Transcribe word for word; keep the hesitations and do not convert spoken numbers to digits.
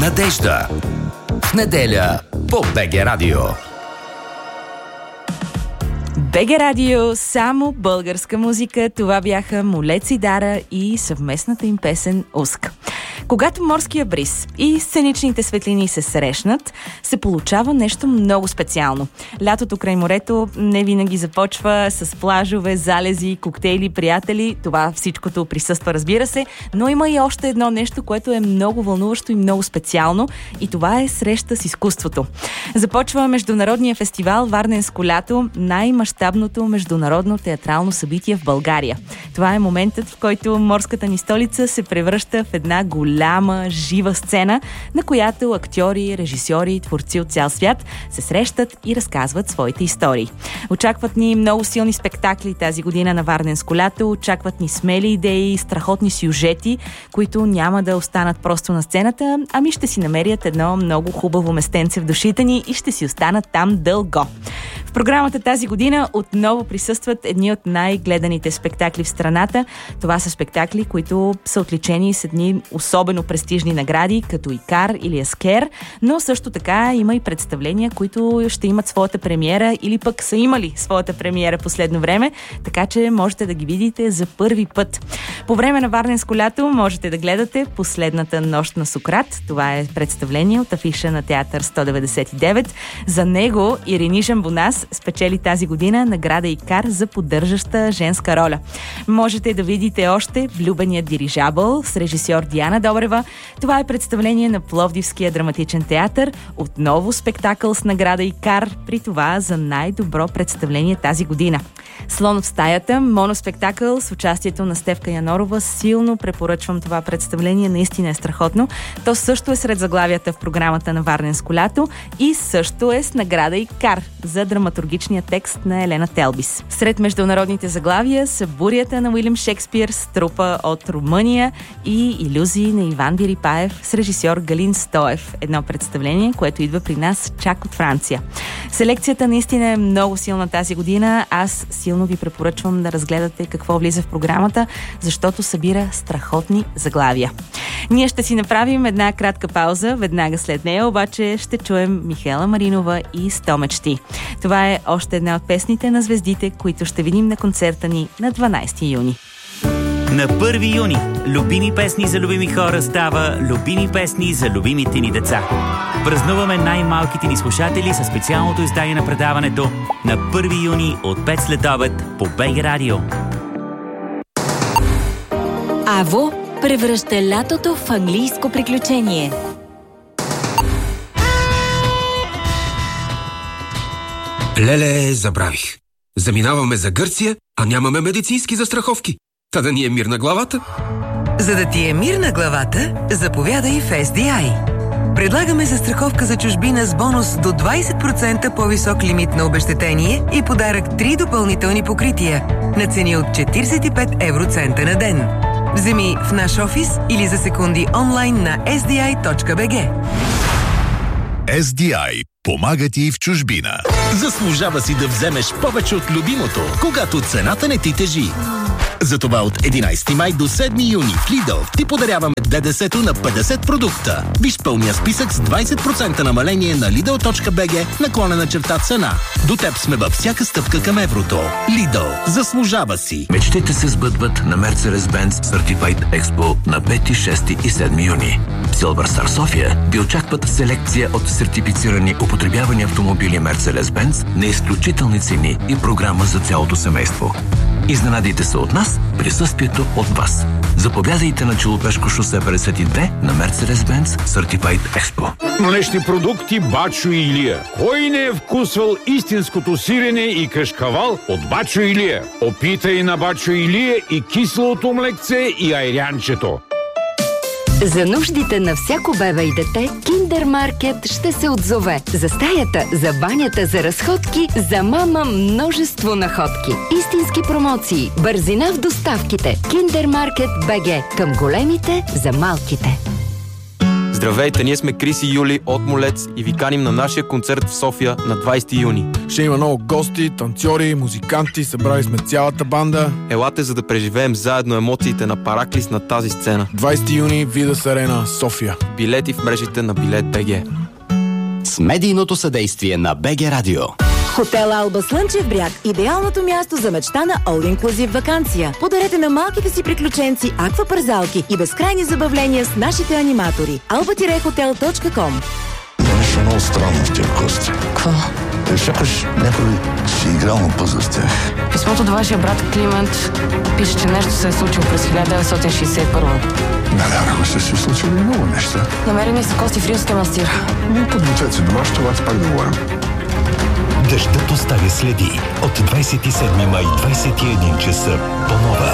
надежда. В неделя по БГ Радио. БГ Радио, само българска музика. Това бяха Молец и Дара и съвместната им песен «Уск». Когато морския бриз и сценичните светлини се срещнат, се получава нещо много специално. Лятото край морето не винаги започва с плажове, залези, коктейли, приятели. Това всичкото присъства, разбира се, но има и още едно нещо, което е много вълнуващо и много специално, и това е среща с изкуството. Започва Международния фестивал Варненско лято, най-мащабното международно театрално събитие в България. Това е моментът, в който морската ни столица се превръща в една голяма, жива сцена, на която актьори, режисьори и творци от цял свят се срещат и разказват своите истории. Очакват ни много силни спектакли тази година на Варненско лято, очакват ни смели идеи, страхотни сюжети, които няма да останат просто на сцената, ами ще си намерят едно много хубаво местенце в душите ни и ще си останат там дълго. В програмата тази година отново присъстват едни от най-гледаните спектакли в страната. Това са спектакли, които са отличени с едни особено престижни награди, като Икар или Аскер, но също така има и представления, които ще имат своята премиера или пък са имали своята премиера последно време, така че можете да ги видите за първи път. По време на Варненско лято можете да гледате Последната нощ на Сократ. Това е представление от афиша на театър сто деветдесет и девет. За него Ирини Жамбонас спечели тази година награда Икар за поддържаща женска роля. Можете да видите още Влюбеният дирижабъл с режисьор Диана Добрева. Това е представление на Пловдивския драматичен театър. Отново спектакъл с награда Икар, при това за най-добро представление тази година. Слон в стаята, моноспектакъл с участието на Стефка Янорова. Силно препоръчвам това представление, наистина е страхотно. То също е сред заглавията в програмата на Варненско лято и също е с награда Икар за драматургичния текст на Елена Телбис. Сред международните заглавия са Бурята на Уилям Шекспир с трупа от Румъния и Илюзии на Иван Вирипаев с режисьор Галин Стоев. Едно представление, което идва при нас чак от Франция. Селекцията наистина е много силна тази година. Аз силно ви препоръчвам да разгледате какво влиза в програмата, защото събира страхотни заглавия. Ние ще си направим една кратка пауза, веднага след нея обаче ще чуем Михела Маринова и сто мечти. Това е още една от песните на звездите, които ще видим на концерта ни на дванайсети юни. На първи юни любими песни за любими хора става любими песни за любимите ни деца. Празнуваме най-малките ни слушатели със специалното издание на предаването на първи юни от пет след обед по БГ Радио. Аво превръща лятото в английско приключение. Леле, забравих. Заминаваме за Гърция, а нямаме медицински застраховки. Та да ни е мир на главата. За да ти е мир на главата, заповядай в Ес Ди Ай. Предлагаме застраховка за чужбина с бонус до двайсет процента по-висок лимит на обезщетение и подарък три допълнителни покрития на цени от четирийсет и пет евроцента на ден. Вземи в наш офис или за секунди онлайн на ес ди ай точка би джи. Ес Ди Ай помага ти в чужбина. Заслужава си да вземеш повече от любимото, когато цената не ти тежи. Затова от единайсети май до седми юни в Lidl ти подаряваме Д Д С-то на петдесет продукта. Виж пълния списък с двайсет процента намаление на lidl точка би джи наклонена черта цена. До теб сме във всяка стъпка към еврото. Lidl. Заслужава си. Мечтите се сбъдват на Mercedes-Benz Certified Expo на пети, шести и седми юни. В Silver Star София ви очакват селекция от сертифицирани употребявани автомобили Mercedes-Benz на изключителни цени и програма за цялото семейство. Изненадите се от нас, присъствието от вас. Заповядайте на Челопешко шосе петдесет и две на Mercedes-Benz Certified Expo. Млечни продукти Бачо и Илия. Кой не е вкусвал истинското сирене и кашкавал от Бачо и Илия? Опитай на Бачо и Илия и киселото млекце и айрянчето. За нуждите на всяко бебе и дете, Kinder Market ще се отзове. За стаята, за банята, за разходки, за мама множество находки. Истински промоции, бързина в доставките. Kinder Market би джи. Към големите, за малките. Здравейте, ние сме Крис и Юли от Молец и ви каним на нашия концерт в София на двайсети юни. Ще има много гости, танцори, музиканти, събрали сме цялата банда. Елате, за да преживеем заедно емоциите на Параклис на тази сцена. двайсети юни, Видас Арена, София. Билети в мрежите на Билет БГ. С медийното съдействие на БГ Радио. Хотел Алба Слънчев бряг – идеалното място за мечтана all-inclusive ваканция. Подарете на малките си приключенци аквапарзалки и безкрайни забавления с нашите аниматори. алба хотел точка ком. Нещо много странно в тия гости. Какво? Е, сякаш някой си играл на пъзъл с тях. Писмото от вашия брат Климент пише, че нещо се е случило през хиляда деветстотин шейсет и първа. Навярно са се случили много неща. Намерени са кости в Рилския манастир. Не подгответе се дома, ще вас пак да говорим. Дъждът оставя следи. От двайсет и седми май, двайсет и един часа по Нова.